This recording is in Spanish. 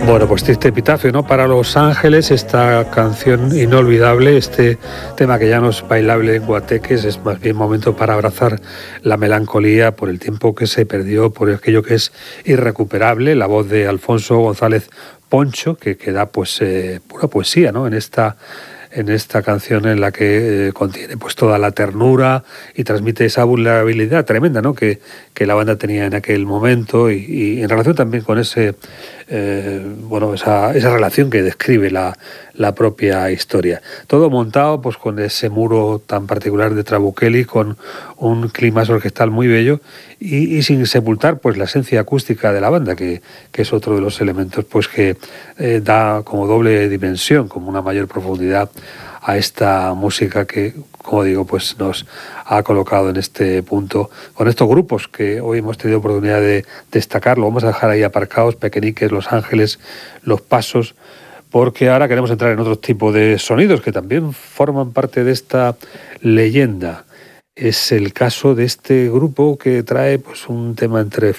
Bueno, pues triste epitafio, ¿no? Para Los Ángeles, esta canción inolvidable, este tema que ya no es bailable en guateques, es más bien momento para abrazar la melancolía por el tiempo que se perdió, por aquello que es irrecuperable, la voz de Alfonso González Poncho, que da pues pura poesía, ¿no? En esta canción en la que contiene pues toda la ternura y transmite esa vulnerabilidad tremenda, ¿no? que la banda tenía en aquel momento y en relación también con esa relación que describe la propia historia. Todo montado pues con ese muro tan particular de Trabuchelli, con un clima orquestal muy bello y sin sepultar pues la esencia acústica de la banda, que es otro de los elementos pues que da como doble dimensión, como una mayor profundidad a esta música que, como digo, pues nos ha colocado en este punto con estos grupos que hoy hemos tenido oportunidad de destacar. Lo vamos a dejar ahí aparcados: Pequeñiques, Los Ángeles, Los Pasos, porque ahora queremos entrar en otro tipo de sonidos que también forman parte de esta leyenda. Es el caso de este grupo que trae pues un tema entre